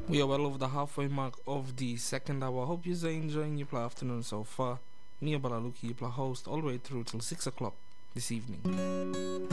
We are well over the halfway mark of the second hour. Hope you're enjoying your play afternoon so far. Me, Balaluki, your play host, all the way through till 6 o'clock this evening.